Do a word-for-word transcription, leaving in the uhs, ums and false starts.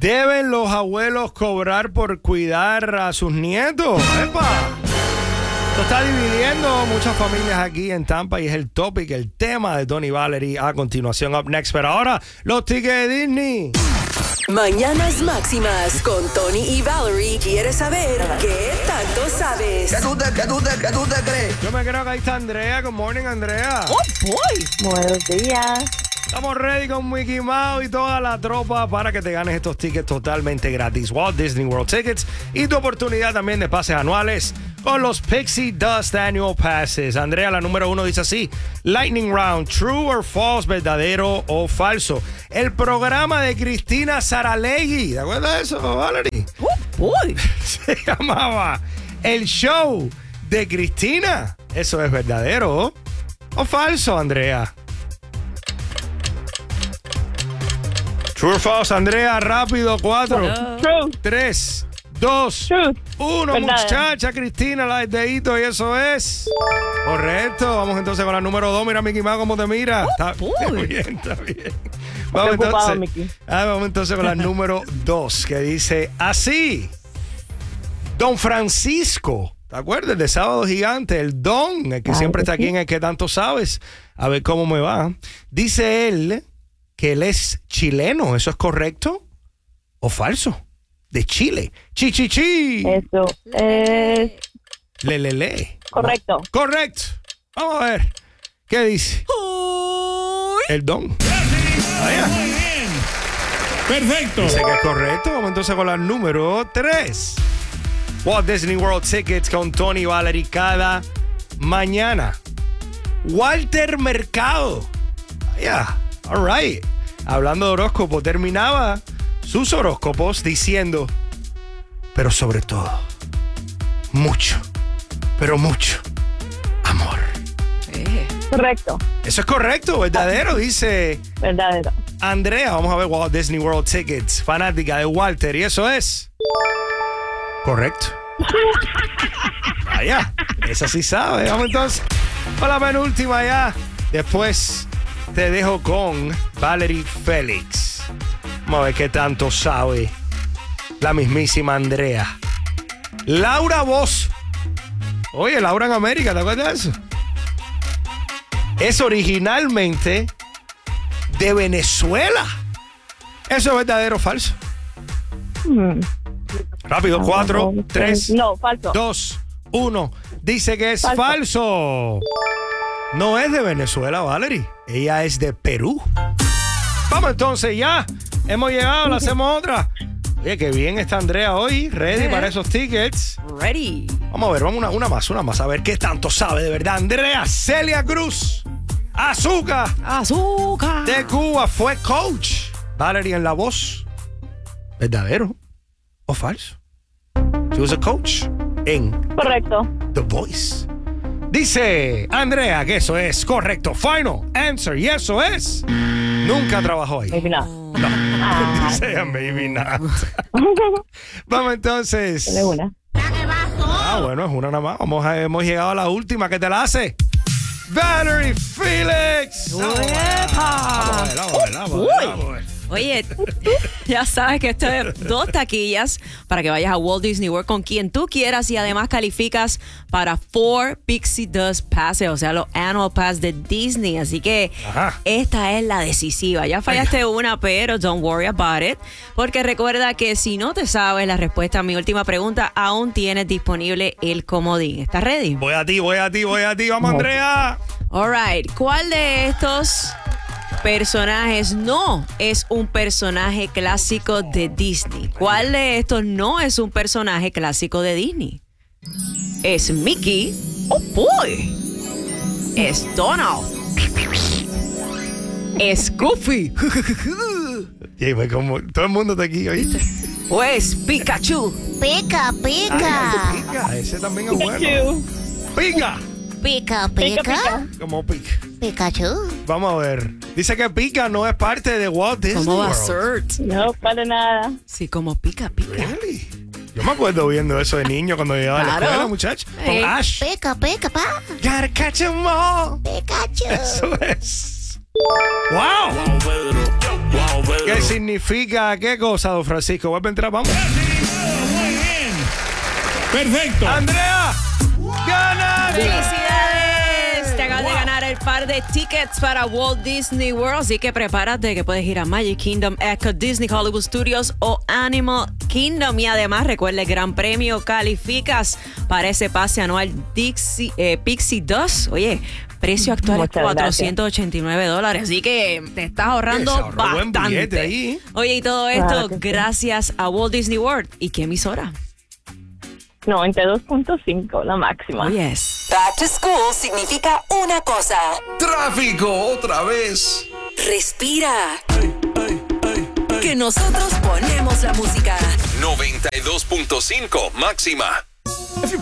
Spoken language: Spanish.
¿Deben los abuelos cobrar por cuidar a sus nietos? ¡Epa! Esto está dividiendo muchas familias aquí en Tampa y es el topic, el tema de Tony Valerie a continuación, up next. Pero ahora, los tickets de Disney. Mañanas Máximas con Tony y Valerie. ¿Quieres saber qué tanto sabes? ¿Qué tú te, qué tú te, qué tú te crees? Yo me creo que ahí está Andrea. Good morning, Andrea. ¡Oh, boy! Buenos días. Estamos ready con Mickey Mouse y toda la tropa para que te ganes estos tickets totalmente gratis. Walt Disney World Tickets y tu oportunidad también de pases anuales con los Pixie Dust Annual Passes. Andrea, la número uno dice así: Lightning Round, true or false, verdadero o falso. El programa de Cristina Saralegui, ¿te acuerdas de eso, Valerie? ¡Oh, boy! Se llamaba El Show de Cristina. ¿Eso es verdadero o falso, Andrea? True or false, Andrea, rápido, cuatro, True. tres, dos, True. uno, Verdad. muchacha Cristina, la del dedito, y eso es correcto. Vamos entonces con la número dos. Mira, Mickey Mouse, cómo te mira. Está boy. bien, está bien. Vamos Preocupado, entonces, Mickey. ah, vamos entonces con la número dos, que dice así: Don Francisco, ¿te acuerdas de Sábado Gigante? El Don, el que Claro siempre que está aquí sí. en El que tanto sabes. A ver cómo me va. Dice él que él es chileno. ¿Eso es correcto o falso? De Chile. Chi, chi, chi. Eso es Le, le, le. correcto. Correcto. Vamos a ver. ¿Qué dice? El Don. Vaya. Muy bien. Perfecto. Dice que es correcto. Vamos entonces con la número tres. Walt Disney World Tickets con Tony Valerie cada mañana. Walter Mercado. Vaya. All right. Hablando de horóscopo, terminaba sus horóscopos diciendo, pero sobre todo, mucho, pero mucho amor. Eh. Correcto. Eso es correcto, verdadero, dice Verdadero. Andrea. Vamos a ver Walt Disney World Tickets, fanática de Walter, y eso es correcto. Vaya, esa sí sabe. Vamos entonces con la penúltima ya. Después te dejo con Valerie Félix. Vamos a ver qué tanto sabe la mismísima Andrea. Laura Voz. Oye, Laura en América, ¿te acuerdas de eso? Es originalmente de Venezuela. ¿Eso es verdadero o falso? Hmm. Rápido, cuatro, tres, No, falso. dos, uno. Dice que es falso. Falso. No es de Venezuela, Valerie. Ella es de Perú. Vamos entonces ya. Hemos llegado, la hacemos otra. Oye, qué bien está Andrea hoy. Ready Eh. para esos tickets. Ready. Vamos a ver, vamos una, una más, una más. A ver qué tanto sabe de verdad. Andrea Celia Cruz. Azúcar. Azúcar. De Cuba. Fue coach. Valerie en la voz. ¿Verdadero o falso? She was a coach en Correcto. The Voice. Dice Andrea que eso es correcto. Final answer. Y eso es. Nunca trabajó ahí. Maybe not. No. Ah. Dice maybe not. Vamos entonces. Tiene una. Ah, bueno, es una nada más. Vamos a- hemos llegado a la última que te la hace. Valerie Felix. Vamos a ver, vamos a ver, vamos a ver, vamos a ver, vamos a ver. Oye, ya sabes que esto es dos taquillas para que vayas a Walt Disney World con quien tú quieras y además calificas para four Pixie Dust Passes, o sea, los Annual Pass de Disney. Así que Ajá. esta es la decisiva. Ya fallaste una, pero don't worry about it, porque recuerda que si no te sabes la respuesta a mi última pregunta, aún tienes disponible el comodín. ¿Estás ready? Voy a ti, voy a ti, voy a ti. Vamos, Andrea. All right. ¿Cuál de estos personajes no es un personaje clásico de Disney? ¿Cuál de estos no es un personaje clásico de Disney? ¿Es Mickey? Oh boy. ¿Es Donald? ¿Es Goofy? Y pues como todo el mundo está aquí, ¿oíste? ¿O es Pikachu? Pica, Ay, pica. ay, pica. Ese también es bueno. Pikachu. Pica. Pica, Pica, pica. pica. Como pica. Pikachu. Vamos a ver. Dice que pica no es parte de Walt Disney ¿Cómo va a World. ser? No, para nada. Sí, como pica, pica. Really? Yo me acuerdo viendo eso de niño cuando llegaba a la Claro. escuela, muchacho. Con Eh. Ash. Pica, pica, pa. Gotta catch 'em all. Pikachu. Eso es. ¡Wow! Wow, Pedro. Wow, Pedro. ¿Qué significa qué cosa, don Francisco? Vuelve a entrar, vamos. Muy bien. Perfecto. ¡Andrea! ¡Gana! ¡Felicidades! Te acabas de ganar el par de tickets para Walt Disney World, así que prepárate que puedes ir a Magic Kingdom, Echo, Disney Hollywood Studios o Animal Kingdom. Y además, recuerda el gran premio, calificas para ese pase anual Dixie, eh, Pixie dos. Oye, precio actual es Muchas cuatrocientos ochenta y nueve dólares, así que te estás ahorrando Se ahorró buen bastante. billete ahí. Oye, y todo esto Claro que sí. gracias a Walt Disney World. ¿Y qué emisora? noventa y dos punto cinco, la máxima. Oh, yes. Back to school significa una cosa. Tráfico otra vez. Respira. Que nosotros ponemos la música. noventa y dos punto cinco máxima.